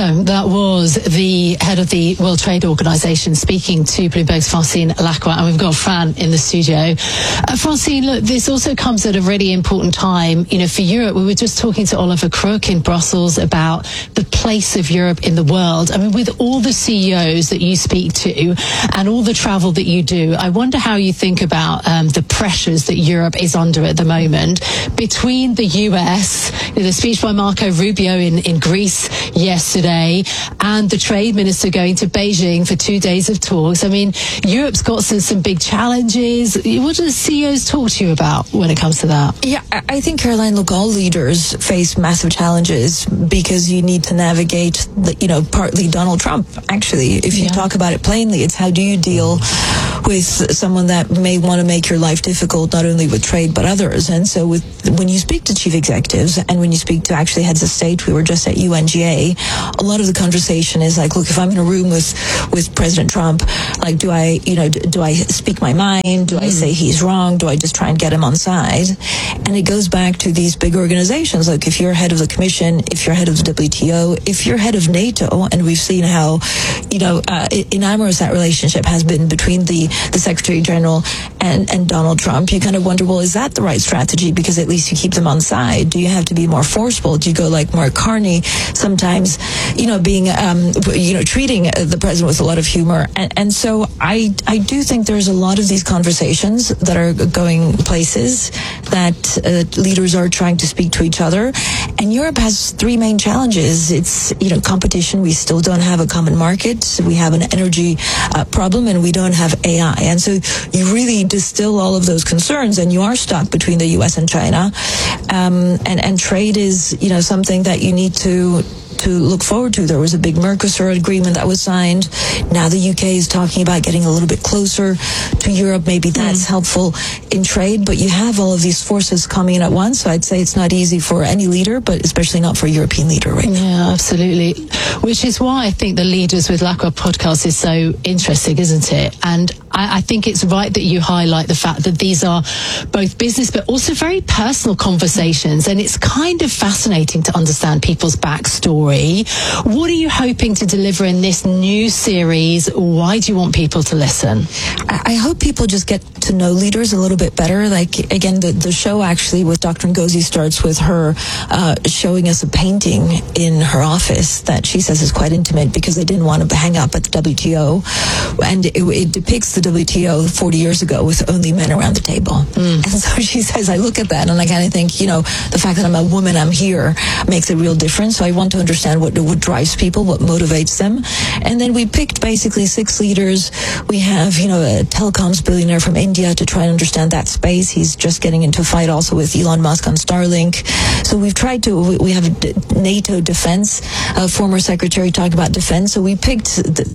So that was the head of the World Trade Organization speaking to Bloomberg's Francine Lacqua, and we've got Fran in the studio. Uh, Francine, look, this also comes at a really important time, you know, for Europe. We were just talking to Oliver Crook in Brussels about the place of Europe in the world. I mean, with all the C E Os that you speak to and all the travel that you do, I wonder how you think about um, the pressures that Europe is under at the moment between the U S, you know, the speech by Marco Rubio in, in Greece yesterday, and the trade minister going to Beijing for two days of talks. I mean, Europe's got some, some big challenges. What do the C E Os talk to you about when it comes to that? Yeah, I think, Caroline, look, all leaders face massive challenges because you need to navigate, the, you know, partly Donald Trump, actually. If you yeah. talk about it plainly, it's how do you deal with someone that may want to make your life difficult, not only with trade, but others. And so with when you speak to chief executives and when you speak to actually heads of state, we were just at U N G A, a lot of the conversation is like, look, if I'm in a room with, with President Trump, like, do I, you know, do I speak my mind? Do mm. I say he's wrong? Do I just try and get him on side? And it goes back to these big organizations. Like, if you're head of the Commission, if you're head of the W T O, if you're head of NATO, and we've seen how, you know, uh, enormous that relationship has been between the, the Secretary General and, and Donald Trump, you kind of wonder, well, is that the right strategy? Because at least you keep them on side. Do you have to be more forceful? Do you go like Mark Carney, sometimes, you know, being, um, you know, treating the president with a lot of humor? And, and so I, I do think there's a lot of these conversations that are going places, that uh, leaders are trying to speak to each other. And Europe has three main challenges. It's, you know, competition. We still don't have a common market. We have an energy uh, problem, and we don't have A I. And so you really distill all of those concerns, and you are stuck between the U S and China. Um, and, and trade is, you know, something that you need to to look forward to. There was a big Mercosur agreement that was signed. Now the U K is talking about getting a little bit closer to Europe. Maybe that's mm. helpful in trade, but you have all of these forces coming in at once. So I'd say it's not easy for any leader, but especially not for a European leader right now. Yeah, absolutely. Which is why I think the Leaders with Lacqua podcast is so interesting, isn't it? And I, I think it's right that you highlight the fact that these are both business but also very personal conversations, and it's kind of fascinating to understand people's backstory. What are you hoping to deliver in this new series? Why do you want people to listen? I hope people just get to know leaders a little bit better. Like, again, the, the show actually with Doctor Ngozi starts with her uh, showing us a painting in her office that she says is quite intimate because they didn't want to hang up at the W T O. And it, it depicts the W T O forty years ago with only men around the table. Mm. And so she says, I look at that and I kind of think, you know, the fact that I'm a woman, I'm here, makes a real difference. So I want to understand what, what drives people, what motivates them. And then we picked basically six leaders. We have, you know, a telecoms billionaire from India to try and understand that space. He's just getting into a fight also with Elon Musk on Starlink. So we've tried to, we have a NATO defense, a former secretary talking about defense. So we picked the,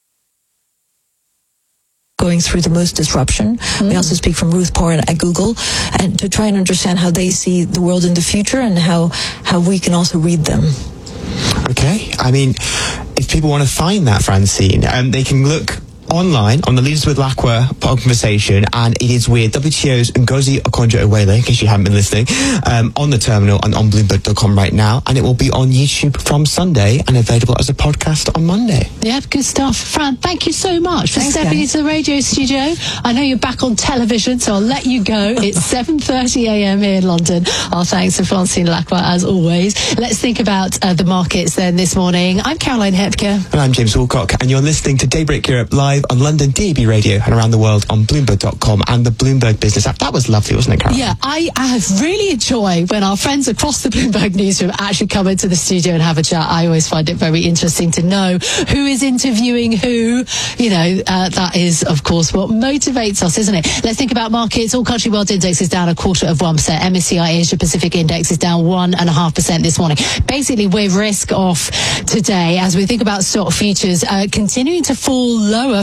going through the most disruption. Mm. We also speak from Ruth Porin at Google, and to try and understand how they see the world in the future and how, how we can also read them. Okay. I mean, if people want to find that, Francine, um, they can look online on the Leaders with Lacqua conversation, and it is with W T O's Ngozi Okonjo-Iweala, in case you haven't been listening, um, on the terminal and on Bloomberg dot com right now, and it will be on YouTube from Sunday and available as a podcast on Monday. Yeah, good stuff. Fran, thank you so much for Thanks, stepping guys. into the radio studio. I know you're back on television, so I'll let you go. It's seven thirty a.m. here in London. Our thanks to Francine Lacqua, as always. Let's think about uh, the markets then this morning. I'm Caroline Hepker. And I'm James Wilcock, and you're listening to Daybreak Europe live on London D A B Radio and around the world on Bloomberg dot com and the Bloomberg Business app. That was lovely, wasn't it, Caroline? Yeah, I, I really enjoy when our friends across the Bloomberg newsroom actually come into the studio and have a chat. I always find it very interesting to know who is interviewing who. You know, uh, that is, of course, what motivates us, isn't it? Let's think about markets. All country world index is down a quarter of one percent. M S C I Asia Pacific index is down one and a half percent this morning. Basically, we're risk off today as we think about stock futures uh, continuing to fall lower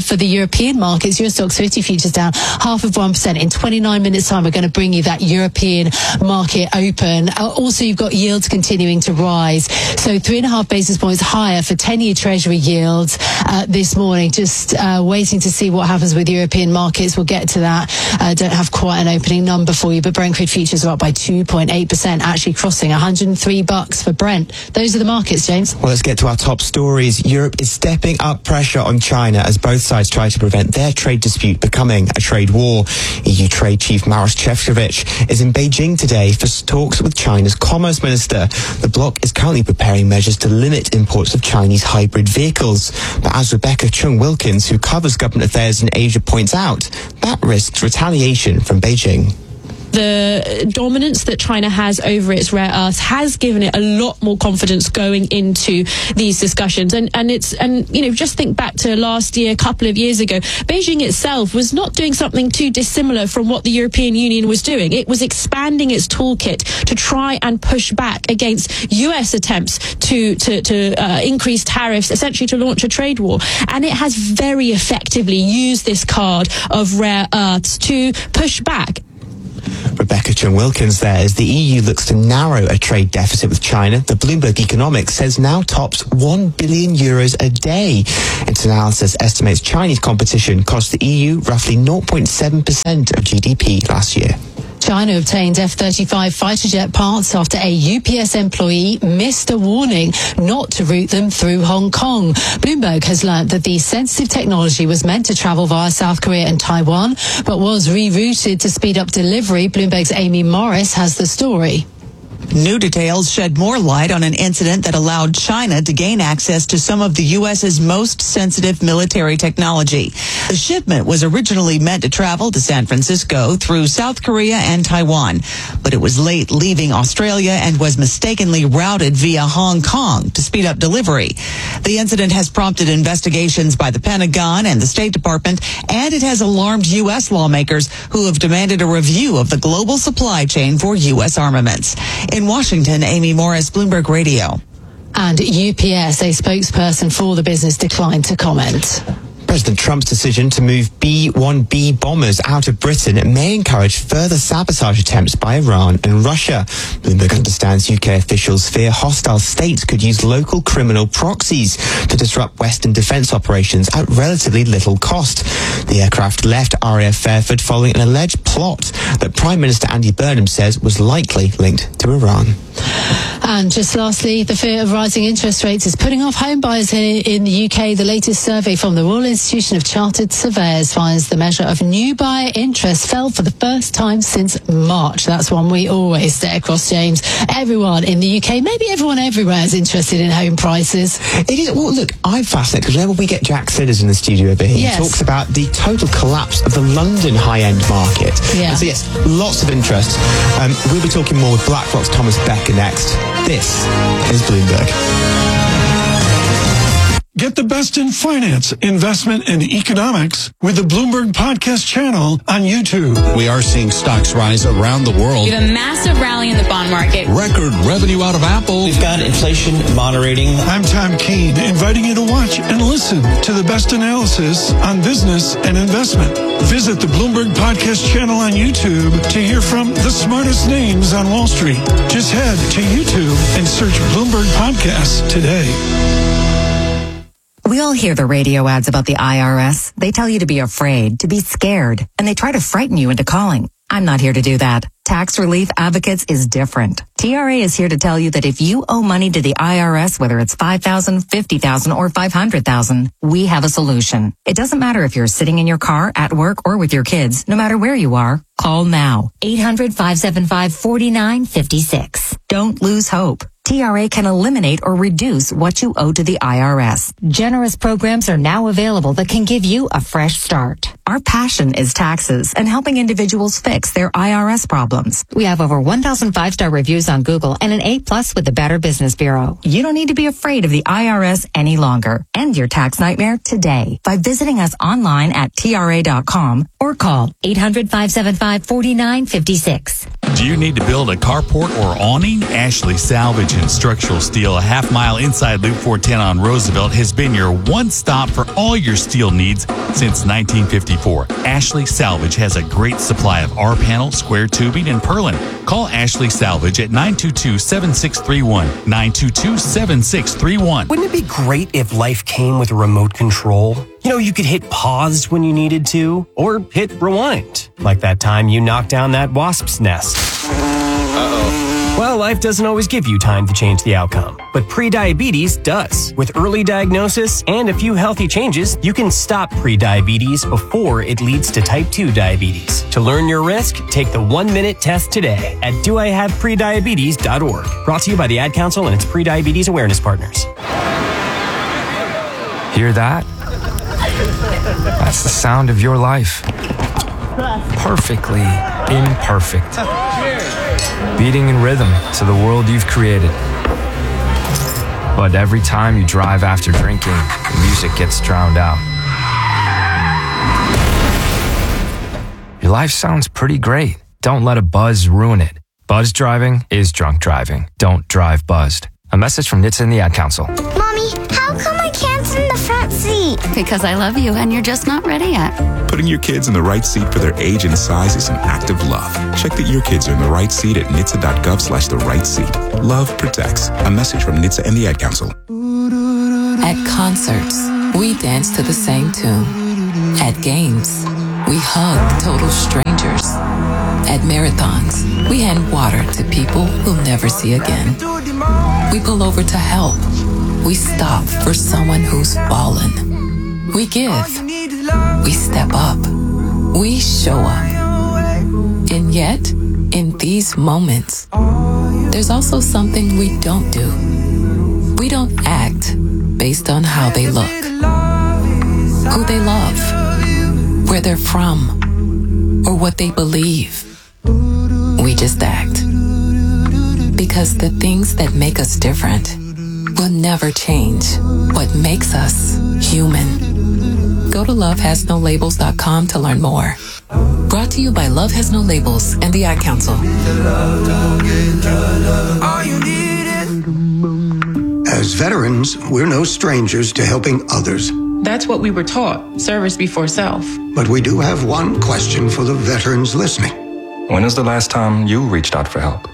for the European markets. Euro Stoxx fifty futures down half of one percent. In twenty-nine minutes time, we're going to bring you that European market open. Uh, also, you've got yields continuing to rise. So three and a half basis points higher for ten-year Treasury yields uh, this morning. Just uh, waiting to see what happens with European markets. We'll get to that. Uh, don't have quite an opening number for you, but Brent crude futures are up by two point eight percent, actually crossing one hundred three bucks for Brent. Those are the markets, James. Well, let's get to our top stories. Europe is stepping up pressure on China as both sides try to prevent their trade dispute becoming a trade war. E U Trade Chief Maroš Šefčovič is in Beijing today for talks with China's Commerce Minister. The bloc is currently preparing measures to limit imports of Chinese hybrid vehicles. But as Rebecca Chung-Wilkins, who covers government affairs in Asia, points out, that risks retaliation from Beijing. The dominance that China has over its rare earths has given it a lot more confidence going into these discussions. And, and it's, and, you know, just think back to last year, a couple of years ago, Beijing itself was not doing something too dissimilar from what the European Union was doing. It was expanding its toolkit to try and push back against U S attempts to, to, to uh, increase tariffs, essentially to launch a trade war. And it has very effectively used this card of rare earths to push back. Rebecca Chung-Wilkins there. As the E U looks to narrow a trade deficit with China, the Bloomberg Economics says now tops one billion euros a day. Its analysis estimates Chinese competition cost the E U roughly zero point seven percent of G D P last year. China obtained F thirty-five fighter jet parts after a U P S employee missed a warning not to route them through Hong Kong. Bloomberg has learnt that the sensitive technology was meant to travel via South Korea and Taiwan, but was rerouted to speed up delivery. Bloomberg's Amy Morris has the story. New details shed more light on an incident that allowed China to gain access to some of the U S's most sensitive military technology. The shipment was originally meant to travel to San Francisco through South Korea and Taiwan, but it was late leaving Australia and was mistakenly routed via Hong Kong to speed up delivery. The incident has prompted investigations by the Pentagon and the State Department, and it has alarmed U S lawmakers who have demanded a review of the global supply chain for U S armaments. In Washington, Amy Morris, Bloomberg Radio. And U P S, a spokesperson for the business, declined to comment. President Trump's decision to move B one B bombers out of Britain may encourage further sabotage attempts by Iran and Russia. Bloomberg understands U K officials fear hostile states could use local criminal proxies to disrupt Western defence operations at relatively little cost. The aircraft left R A F Fairford following an alleged plot that Prime Minister Andy Burnham says was likely linked to Iran. And just lastly, the fear of rising interest rates is putting off home buyers here in the U K. The latest survey from the Royal Institution of Chartered Surveyors finds the measure of new buyer interest fell for the first time since March. That's one we always stay across, James. Everyone in the U K, maybe everyone everywhere, is interested in home prices. It is. Well, look, I'm fascinated because whenever we get Jack Sidders in the studio over here, yes. he talks about the total collapse of the London high-end market. Yeah. And so yes, lots of interest. Um, we'll be talking more with BlackRock's Thomas Becker next. This is Bloomberg. Get the best in finance, investment, and economics with the Bloomberg Podcast channel on YouTube. We are seeing stocks rise around the world. We have a massive rally in the bond market. Record revenue out of Apple. We've got inflation moderating. I'm Tom Keene, inviting you to watch and listen to the best analysis on business and investment. Visit the Bloomberg Podcast channel on YouTube to hear from the smartest names on Wall Street. Just head to YouTube and search Bloomberg Podcasts today. We all hear the radio ads about the I R S. They tell you to be afraid, to be scared, and they try to frighten you into calling. I'm not here to do that. Tax Relief Advocates is different. T R A is here to tell you that if you owe money to the I R S, whether it's five thousand dollars, fifty thousand dollars, or five hundred thousand dollars, we have a solution. It doesn't matter if you're sitting in your car, at work, or with your kids. No matter where you are, call now. eight hundred, five seven five, four nine five six. Don't lose hope. T R A can eliminate or reduce what you owe to the I R S. Generous programs are now available that can give you a fresh start. Our passion is taxes and helping individuals fix their I R S problems. We have over one thousand five-star reviews on Google and an A plus with the Better Business Bureau. You don't need to be afraid of the I R S any longer. End your tax nightmare today by visiting us online at T R A dot com or call eight hundred, five seven five, four nine five six. Do you need to build a carport or awning? Ashley Salvage and Structural Steel, a half mile inside Loop four ten on Roosevelt, has been your one stop for all your steel needs since nineteen fifty-four. Ashley Salvage has a great supply of R-panel, square tubing, and purlin. Call Ashley Salvage at nine two two, seven six three one, nine two two, seven six three one. Wouldn't it be great if life came with a remote control? You know, you could hit pause when you needed to, or hit rewind, like that time you knocked down that wasp's nest. Uh-oh. Well, life doesn't always give you time to change the outcome, but prediabetes does. With early diagnosis and a few healthy changes, you can stop prediabetes before it leads to type two diabetes. To learn your risk, take the one-minute test today at do I have prediabetes dot org. Brought to you by the Ad Council and its Prediabetes Awareness Partners. Hear that? That's the sound of your life. Perfectly imperfect. Beating in rhythm to the world you've created. But every time you drive after drinking, the music gets drowned out. Your life sounds pretty great. Don't let a buzz ruin it. Buzz driving is drunk driving. Don't drive buzzed. A message from N H T S A and the Ad Council. Mommy, how come I can't sit in the front seat? Because I love you and you're just not ready yet. Putting your kids in the right seat for their age and size is an act of love. Check that your kids are in the right seat at N H T S A dot gov slash the right seat. Love protects. A message from N H T S A and the Ad Council. At concerts, we dance to the same tune. At games, we hug total strangers. At marathons, we hand water to people we'll never see again. We pull over to help. We stop for someone who's fallen. We give. We step up. We show up. And yet, in these moments, there's also something we don't do. We don't act based on how they look, who they love, where they're from, or what they believe. We just act. Because the things that make us different will never change what makes us human. Go to love has no labels dot com to learn more. Brought to you by Love Has No Labels and the Ad Council. As veterans, we're no strangers to helping others. That's what we were taught, service before self. But we do have one question for the veterans listening. When was the last time you reached out for help?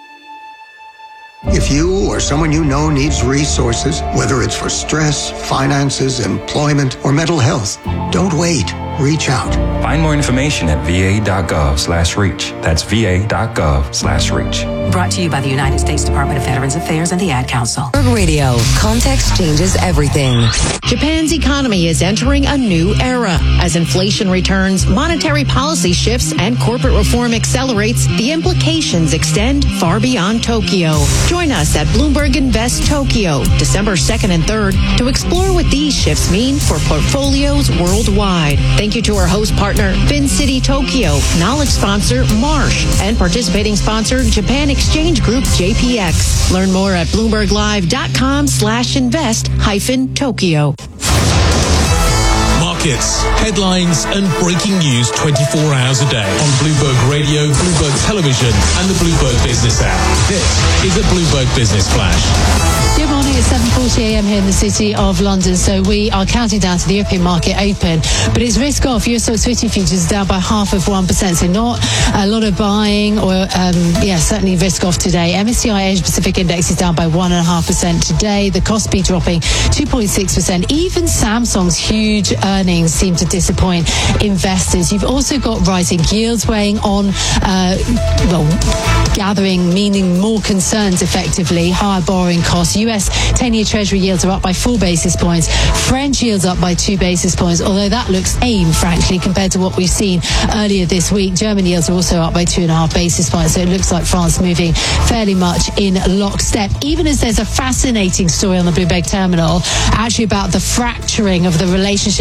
If you or someone you know needs resources, whether it's for stress, finances, employment, or mental health, don't wait. Reach out. Find more information at V A dot gov slash reach. That's V A dot gov slash reach. Brought to you by the United States Department of Veterans Affairs and the Ad Council. Radio. Context changes everything. Japan's economy is entering a new era. As inflation returns, monetary policy shifts, and corporate reform accelerates, the implications extend far beyond Tokyo. Join us at Bloomberg Invest Tokyo, December second and third, to explore what these shifts mean for portfolios worldwide. Thank you to our host partner, FinCity Tokyo, knowledge sponsor, Marsh, and participating sponsor, Japan Exchange Group, J P X. Learn more at bloomberg live dot com slash invest hyphen Tokyo. Markets, headlines, and breaking news twenty-four hours a day on Bloomberg Radio, Bloomberg Television, and the Bloomberg Business app. This is a Bloomberg Business Flash. Good morning. It's seven forty a.m. here in the city of London. So we are counting down to the European market open, but it's risk off. U S Switching futures down by half of one percent. So not a lot of buying, or um, yeah, certainly risk off today. M S C I Asia Pacific Index is down by one and a half percent today. The Kospi dropping two point six percent. Even Samsung's huge earnings seem to disappoint investors. You've also got rising yields weighing on, uh, well, gathering, meaning more concerns effectively. Higher borrowing costs. U S ten-year Treasury yields are up by four basis points. French yields up by two basis points, although that looks tame, frankly, compared to what we've seen earlier this week. German yields are also up by two and a half basis points, so it looks like France moving fairly much in lockstep, even as there's a fascinating story on the Bloomberg terminal, actually about the fracturing of the relationship between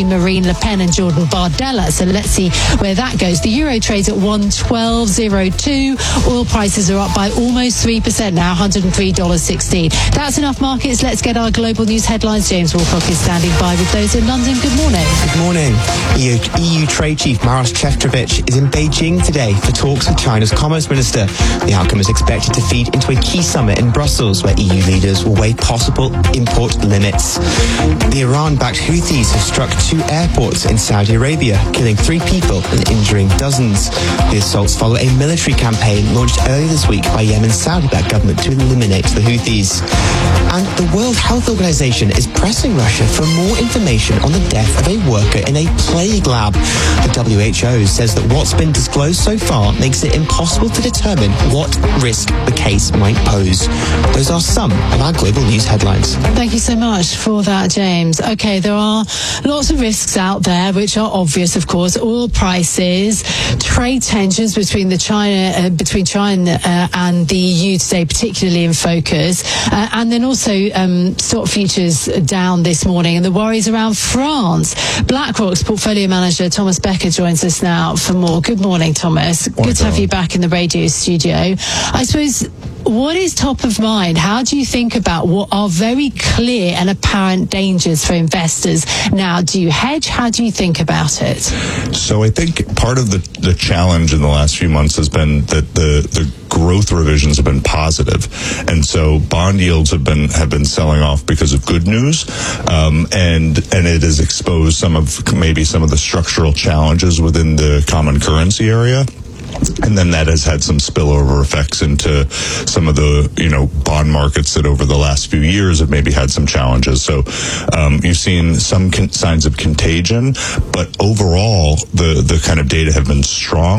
Marine Le Pen and Jordan Bardella. So let's see where that goes. The euro trades at one twelve oh two. Oil prices are up by almost three percent now, one hundred three dollars sixteen. That's enough markets. Let's get our global news headlines. James Wilcock is standing by with those in London. Good morning. Good morning. E U, E U Trade Chief Maros Šefčovič is in Beijing today for talks with China's Commerce Minister. The outcome is expected to feed into a key summit in Brussels, where E U leaders will weigh possible import limits. The Iran-backed Houthis have struck two airports in Saudi Arabia, killing three people and injuring dozens. The assaults follow a military campaign launched earlier this week by Yemen's Saudi-backed government to eliminate the Houthis. And the World Health Organization is pressing Russia for more information on the death of a worker in a plague lab. The W H O says that what's been disclosed so far makes it impossible to determine what risk the case might pose. Those are some of our global news headlines. Thank you so much for that, James. Okay, there are lots of risks out there, which are obvious, of course. Oil prices, trade tensions between the China, uh, between China uh, and the E U today, particularly in focus, uh, and then also um, stock futures down this morning, and the worries around France. BlackRock's portfolio manager Thomas Becker joins us now for more. Good morning, Thomas. Morning, Good to have Tom. you back in the radio studio. I suppose, what is top of mind? How do you think about what are very clear and apparent dangers for investors now? Do you hedge? How do you think about it? So I think part of the, the challenge in the last few months has been that the, the growth revisions have been positive, and so bond yields have been have been selling off because of good news, um, and and it has exposed some of maybe some of the structural challenges within the common currency area. And then that has had some spillover effects into some of the, you know, bond markets that over the last few years have maybe had some challenges. So um, you've seen some con- signs of contagion, but overall the the kind of data have been strong.